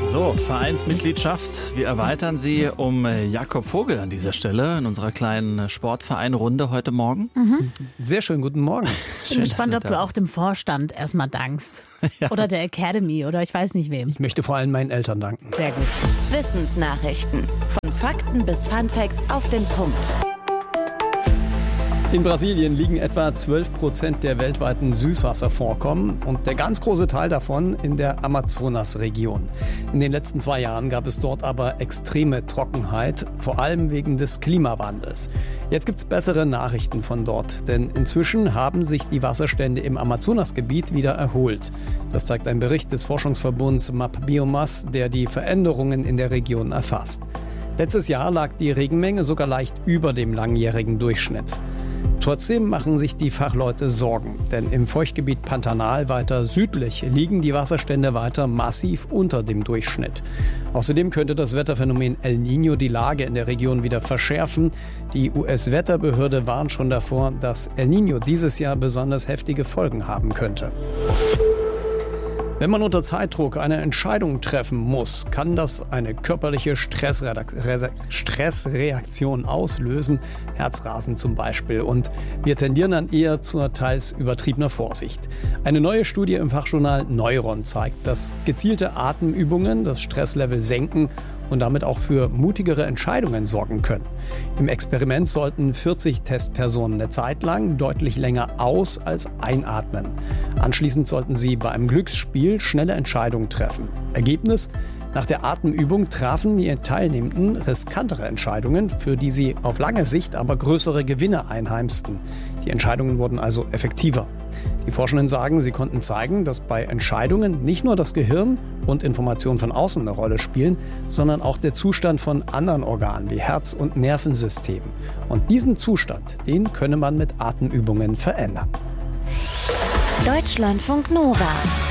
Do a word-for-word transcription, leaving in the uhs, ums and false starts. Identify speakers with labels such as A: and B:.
A: So, Vereinsmitgliedschaft. Wir erweitern sie um Jakob Vogel an dieser Stelle in unserer kleinen Sportverein-Runde heute Morgen.
B: Mhm. Sehr schön, guten Morgen.
C: Ich bin gespannt, ob du auch dem Vorstand erstmal dankst. Ja. Oder der Academy oder ich weiß nicht wem.
B: Ich möchte vor allem meinen Eltern danken.
C: Sehr gut.
D: Wissensnachrichten. Von Fakten bis Funfacts auf den Punkt.
B: In Brasilien liegen etwa zwölf Prozent der weltweiten Süßwasservorkommen und der ganz große Teil davon in der Amazonasregion. In den letzten zwei Jahren gab es dort aber extreme Trockenheit, vor allem wegen des Klimawandels. Jetzt gibt es bessere Nachrichten von dort, denn inzwischen haben sich die Wasserstände im Amazonasgebiet wieder erholt. Das zeigt ein Bericht des Forschungsverbunds MapBiomas, der die Veränderungen in der Region erfasst. Letztes Jahr lag die Regenmenge sogar leicht über dem langjährigen Durchschnitt. Trotzdem machen sich die Fachleute Sorgen, denn im Feuchtgebiet Pantanal weiter südlich liegen die Wasserstände weiter massiv unter dem Durchschnitt. Außerdem könnte das Wetterphänomen El Niño die Lage in der Region wieder verschärfen. Die U S-Wetterbehörde warnt schon davor, dass El Niño dieses Jahr besonders heftige Folgen haben könnte. Wenn man unter Zeitdruck eine Entscheidung treffen muss, kann das eine körperliche Stressreaktion auslösen, Herzrasen zum Beispiel. Und wir tendieren dann eher zur teils übertriebener Vorsicht. Eine neue Studie im Fachjournal Neuron zeigt, dass gezielte Atemübungen das Stresslevel senken und damit auch für mutigere Entscheidungen sorgen können. Im Experiment sollten vierzig Testpersonen eine Zeit lang deutlich länger aus- als einatmen. Anschließend sollten sie bei einem Glücksspiel schnelle Entscheidungen treffen. Ergebnis: Nach der Atemübung trafen die Teilnehmenden riskantere Entscheidungen, für die sie auf lange Sicht aber größere Gewinne einheimsten. Die Entscheidungen wurden also effektiver. Die Forschenden sagen, sie konnten zeigen, dass bei Entscheidungen nicht nur das Gehirn und Informationen von außen eine Rolle spielen, sondern auch der Zustand von anderen Organen wie Herz- und Nervensystem. Und diesen Zustand, den könne man mit Atemübungen verändern.
D: Deutschlandfunk Nova.